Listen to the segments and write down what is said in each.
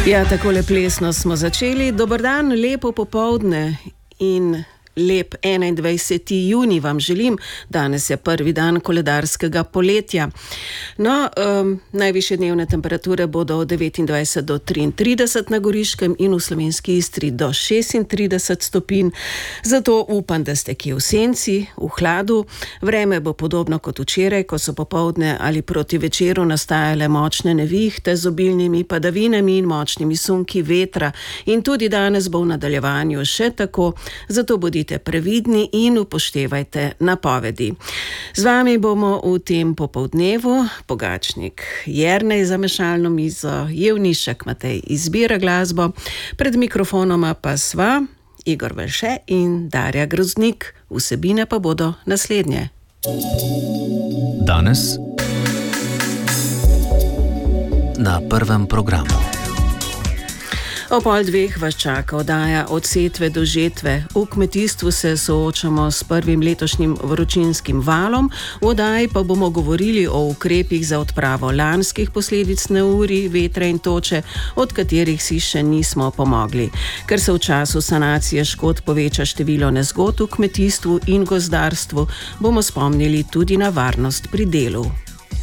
Ja, takole plesno smo začeli. Dober dan, lepo popoldne in lep 21. junij vam želim. Danes je prvi dan koledarskega poletja. No, najvišje dnevne temperature bodo od 29 do 33 na Goriškem in v Slovenski Istri do 36 stopinj. Zato upam, da ste kje v senci, v hladu. Vreme bo podobno kot včeraj, ko so popoldne ali proti večeru nastajale močne nevihte z obilnimi padavinami in močnimi sunki vetra. In tudi danes bo v nadaljevanju še tako, zato bodite previdni in upoštevajte napovedi. Z vami bomo v tem popoldnevu Pogačnik Jernej za mešalno mizo, Jevnišek Matej izbira glasbo, pred mikrofonoma pa sva Igor Velše in Darja Groznik. Vsebine pa bodo naslednje. Danes na prvem programu. O 11:30 vas čaka oddaja Od setve do žetve. V kmetijstvu se soočamo s prvim letošnjim vročinskim valom, v oddaji pa bomo govorili o ukrepih za odpravo lanskih posledic neurij, vetra in toče, od katerih si še nismo pomogli. Ker se v času sanacije škod poveča število nezgod v kmetijstvu in gozdarstvu, bomo spomnili tudi na varnost pri delu.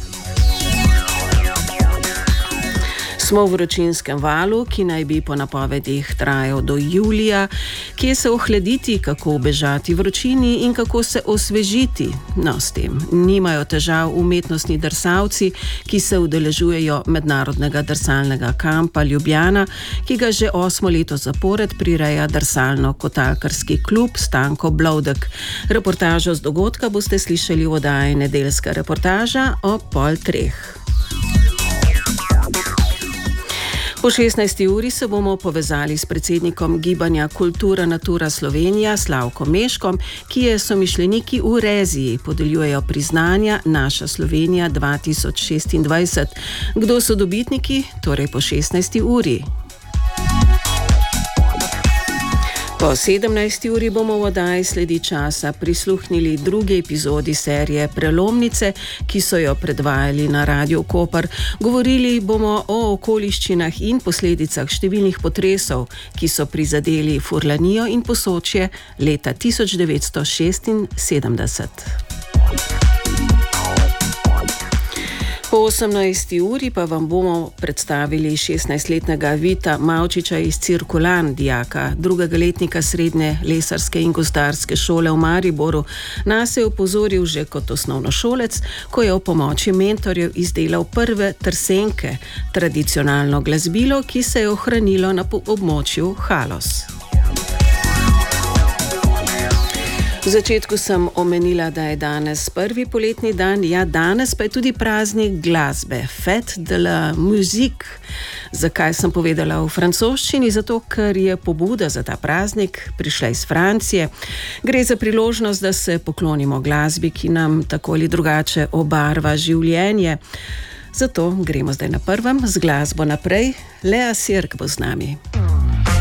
Smo v vročinskem valu, ki naj bi po napovedih trajal do julija. Kje se ohladiti, kako ubežati vročini in kako se osvežiti? No, s tem nimajo težav umetnostni drsalci, ki se udeležujejo mednarodnega drsalnega kampa Ljubljana, ki ga že 8. leto zapored prireja drsalno-kotalkarski klub Stanko Blovdek. Reportažo z dogodka boste slišali v oddaji Nedeljska reportaža ob 2:30. Po 16. uri se bomo povezali s predsednikom gibanja Kultura Natura Slovenija Slavkom Meškom, ki je somišljeniki v Reziji podeljujejo priznanja Naša Slovenija 2026. Kdo so dobitniki? Torej po 16. uri. Po 17. uri bomo v oddaji Sledi časa prisluhnili drugi epizodi serije Prelomnice, ki so jo predvajali na Radiu Koper. Govorili bomo o okoliščinah in posledicah številnih potresov, ki so prizadeli Furlanijo in Posočje leta 1976. Po 18. uri pa vam bomo predstavili 16-letnega Vita Mavčiča iz Cirkulan, dijaka drugega letnika srednje lesarske in gozdarske šole v Mariboru. Nas je opozoril že kot osnovnošolec, ko je v pomoči mentorjev izdelal prve trsenke, tradicionalno glasbilo, ki se je ohranilo na območju Haloz. V začetku sem omenila, da je danes prvi poletni dan, ja, danes pa je tudi praznik glasbe, Fête de la musique. Zakaj sem povedala v francoščini? Zato, ker je pobuda za ta praznik prišla iz Francije. Gre za priložnost, da se poklonimo glasbi, ki nam tako ali drugače obarva življenje. Zato gremo zdaj na prvem z glasbo naprej. Lea Sirk bo z nami.